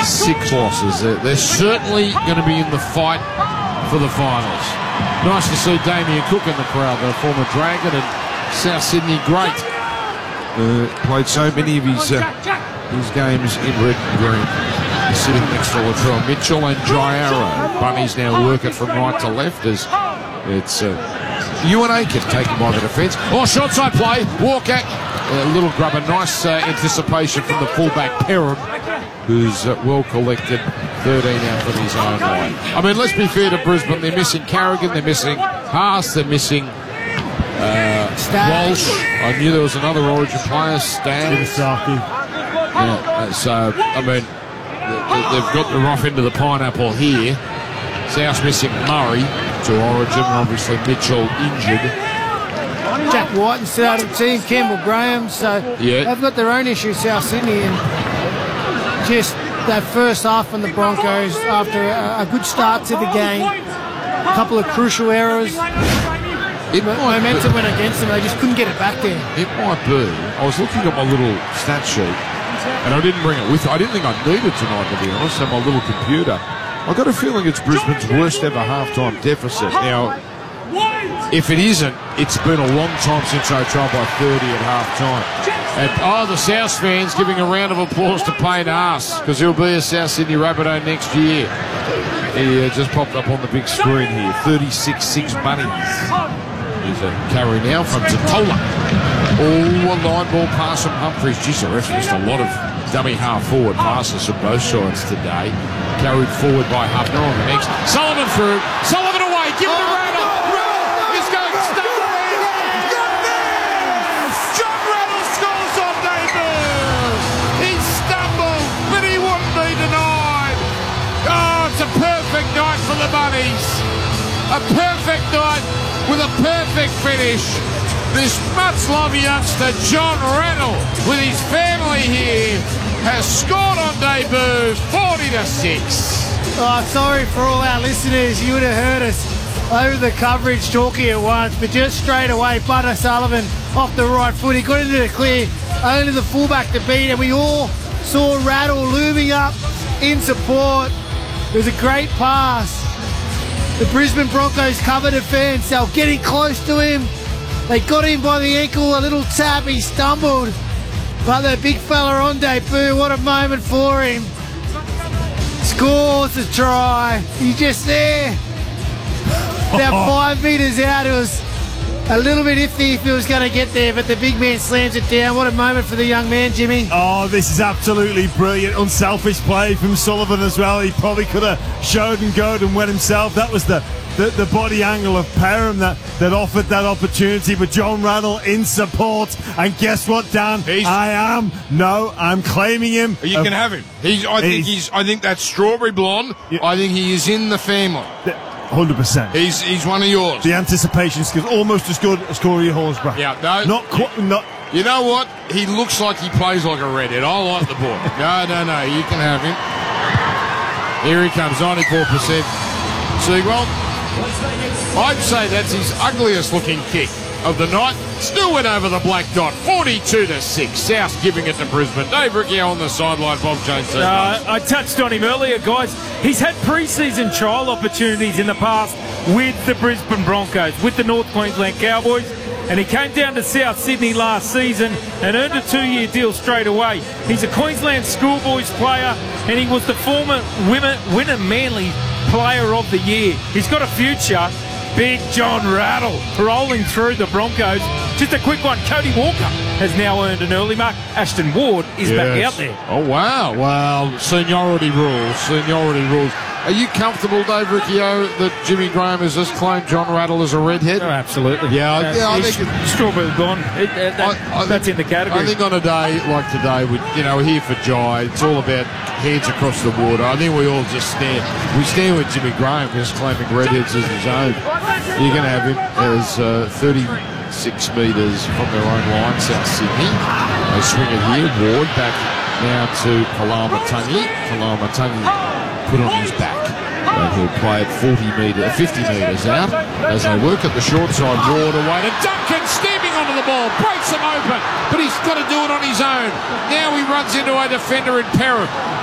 6 losses. They're certainly going to be in the fight for the finals. Nice to see Damien Cook in the crowd, the former Dragon and South Sydney great. Played so many of his games in red and green. He's sitting next to Latrell Mitchell and Jairo. Bunnies now work it from right to left as it's Ewan Aiken taken by the defence. Oh, short side play. Walker. A little grubber. Nice anticipation from the fullback Perham, who's well collected. 13 out from his own line. I mean, let's be fair to Brisbane. They're missing Carrigan. They're missing Haas. They're missing Walsh. I knew there was another Origin player. Stan. Yeah, so, I mean, they've got the rough end of the pineapple here. South's missing Murray to Origin. Obviously, Mitchell injured. Jack White still out of the team, Campbell Graham, so they've got their own issues, South Sydney, and just that first half from the Broncos after a good start to the game, a couple of crucial errors, momentum went against them, they just couldn't get it back there. It might be. I was looking at my little stat sheet and I didn't bring it with. I didn't think I needed tonight, to be honest, on my little computer. I got a feeling it's Brisbane's worst ever halftime deficit. Now, if it isn't, it's been a long time since they trailed by 30 at half-time. And, the South fans giving a round of applause to Payne Haas, because he'll be a South Sydney Rabbitoh next year. He just popped up on the big screen here. 36-6 Bunnies. Here's a carry now from Totola. Oh, a line ball pass from Humphries. Geez, the ref's missed a lot of dummy half-forward passes from both sides today. Carried forward by Hubner on the next. Sullivan through. Sullivan away. Give it to Rattle. The Bunnies. A perfect night with a perfect finish. This much-loved youngster, John Rennell, with his family here, has scored on debut 40-6. Oh, sorry for all our listeners. You would have heard us over the coverage talking at once, but just straight away, Butter Sullivan off the right foot. He got into the clear, only the fullback to beat, and we all saw Rattle looming up in support. It was a great pass. The Brisbane Broncos cover defence. They were getting close to him. They got him by the ankle, a little tap. He stumbled. But the big fella on debut, what a moment for him. Scores the try. He's just there. About 5 metres out. It was a little bit iffy if he was going to get there, but the big man slams it down. What a moment for the young man, Jimmy. Oh, this is absolutely brilliant. Unselfish play from Sullivan as well. He probably could have showed and goed and went himself. That was the body angle of Perham that offered that opportunity, but John Rannell in support. And guess what, Dan? I'm claiming him. You can have him. I think that's strawberry blonde. Yeah. I think he is in the family. 100%. He's one of yours. The anticipation skills almost as good as Corey Horsburgh. Yeah, no. Not. You know what? He looks like he plays like a redhead. I like the boy. No. You can have him. Here he comes, 94%. Seagull. I'd say that's his ugliest looking kick of the night. Still went over the black dot, 42-6. South giving it to Brisbane. Dave Riccio on the sideline. Bob Jones. I touched on him earlier, guys. He's had pre-season trial opportunities in the past with the Brisbane Broncos, with the North Queensland Cowboys, and he came down to South Sydney last season and earned a 2-year deal straight away. He's a Queensland Schoolboys player, and he was the former winner Manly Player of the Year. He's got a future. Big John Rattle rolling through the Broncos. Just a quick one. Cody Walker has now earned an early mark. Ashton Ward is back out there. Oh, wow. Well, seniority rules. Are you comfortable, Dave Riccio, that Jimmy Graham has just claimed John Rattle as a redhead? Oh, absolutely. I think strawberry blonde. That's in the category. I think on a day like today, we're here for Jai. It's all about heads across the water. I think we all just stand. We stand with Jimmy Graham just claiming redheads as his own. You're going to have him as 36 metres from their own line, South Sydney. They swing it here. Ward back now to Kalamatangi. Put on his back. And he'll play at 50 metres out as they work at the short side. Ward away to Duncan, steaming onto the ball, breaks him open, but he's got to do it on his own. Now he runs into a defender in Perham.